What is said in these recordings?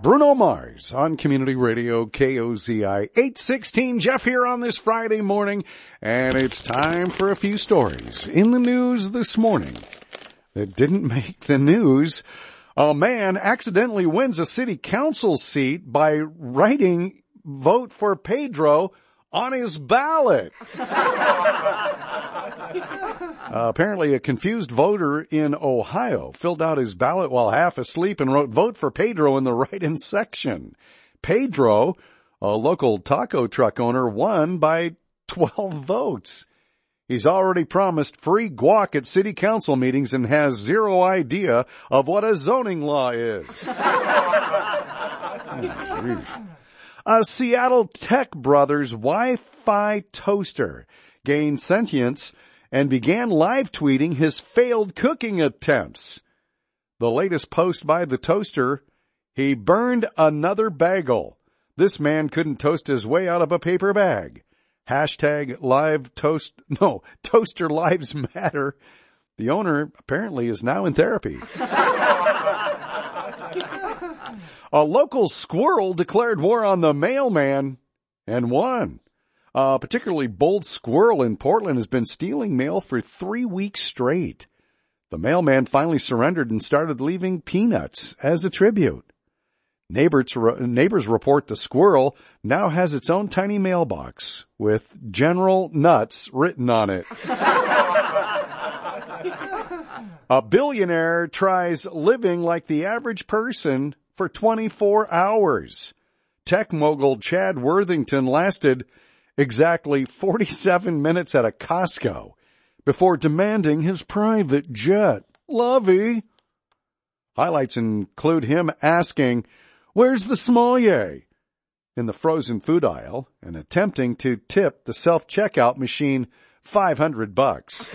Bruno Mars on Community Radio KOZI 816. Jeff here on this Friday morning, and it's time for a few stories in the news this morning that didn't make the news. A man accidentally wins a city council seat by writing "Vote for Pedro" on his ballot. Apparently a confused voter in Ohio filled out his ballot while half asleep and wrote "Vote for Pedro" in the write-in section. Pedro, a local taco truck owner, won by 12 votes. He's already promised free guac at city council meetings and has zero idea of what a zoning law is. A Seattle Tech Brothers Wi-Fi toaster gained sentience and began live tweeting his failed cooking attempts. The latest post by the toaster: he burned another bagel. This man couldn't toast his way out of a paper bag. Hashtag Toaster Lives Matter. The owner apparently is now in therapy. A local squirrel declared war on the mailman and won. A particularly bold squirrel in Portland has been stealing mail for 3 weeks straight. The mailman finally surrendered and started leaving peanuts as a tribute. Neighbors report the squirrel now has its own tiny mailbox with General Nuts written on it. A billionaire tries living like the average person for 24 hours. Tech mogul Chad Worthington lasted exactly 47 minutes at a Costco before demanding his private jet. Lovey. Highlights include him asking, "Where's the Smolye?" in the frozen food aisle and attempting to tip the self-checkout machine $500.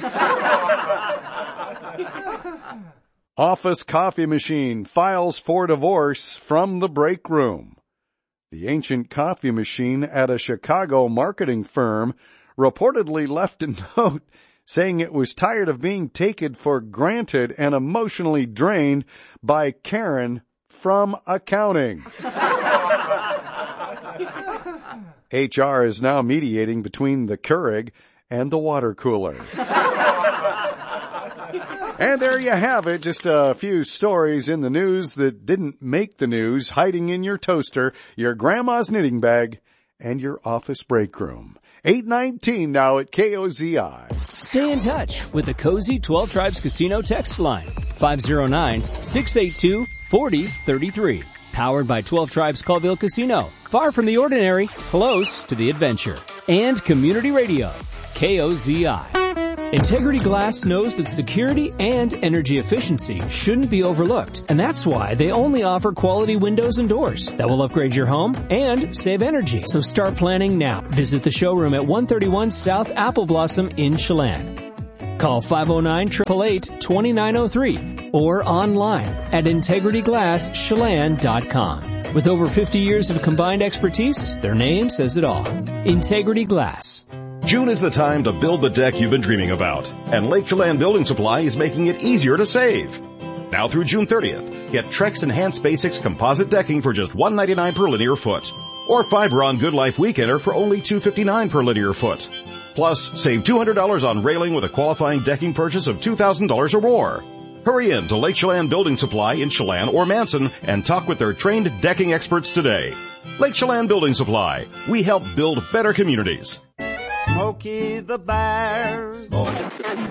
Office coffee machine files for divorce from the break room. The ancient coffee machine at a Chicago marketing firm reportedly left a note saying it was tired of being taken for granted and emotionally drained by Karen from accounting. HR is now mediating between the Keurig and the water cooler. And there you have it, just a few stories in the news that didn't make the news, hiding in your toaster, your grandma's knitting bag, and your office break room. 8:19 now at KOZI. Stay in touch with the Cozy 12 Tribes Casino text line, 509-682-4033. Powered by 12 Tribes Colville Casino. Far from the ordinary, close to the adventure. And Community Radio, KOZI. Integrity Glass knows that security and energy efficiency shouldn't be overlooked, and that's why they only offer quality windows and doors that will upgrade your home and save energy. So start planning now. Visit the showroom at 131 South Apple Blossom in Chelan. Call 509-888-2903 or online at integrityglasschelan.com. With over 50 years of combined expertise, their name says it all. Integrity Glass. June is the time to build the deck you've been dreaming about, and Lake Chelan Building Supply is making it easier to save. Now through June 30th, get Trex Enhanced Basics composite decking for just $199 per linear foot, or Fiberon Good Life Weekender for only $259 per linear foot. Plus, save $200 on railing with a qualifying decking purchase of $2,000 or more. Hurry in to Lake Chelan Building Supply in Chelan or Manson and talk with their trained decking experts today. Lake Chelan Building Supply. We help build better communities. Smokey the Bear.